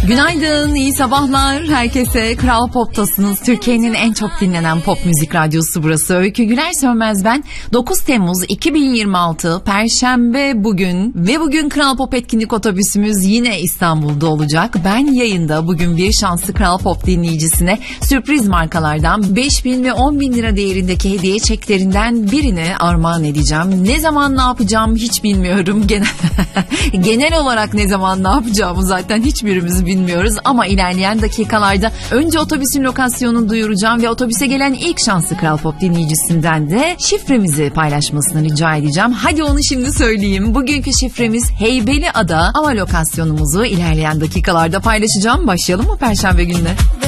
Günaydın, iyi sabahlar herkese. Kral Pop'tasınız. Türkiye'nin en çok dinlenen pop müzik radyosu burası. Öykü Güler Sönmez ben. 9 Temmuz 2026 Perşembe bugün ve bugün Kral Pop etkinlik otobüsümüz yine İstanbul'da olacak. Ben yayında bugün bir şanslı Kral Pop dinleyicisine sürpriz markalardan 5.000 ve 10.000 lira değerindeki hediye çeklerinden birini armağan edeceğim. Ne zaman ne yapacağım hiç bilmiyorum. Genel olarak ne zaman ne yapacağımı zaten hiçbirimiz bilmiyoruz ama ilerleyen dakikalarda önce otobüsün lokasyonunu duyuracağım ve otobüse gelen ilk şanslı Kral Pop dinleyicisinden de şifremizi paylaşmasını rica edeceğim. Hadi onu şimdi söyleyeyim. Bugünkü şifremiz Heybeliada ama lokasyonumuzu ilerleyen dakikalarda paylaşacağım. Başlayalım mı Perşembe gününe?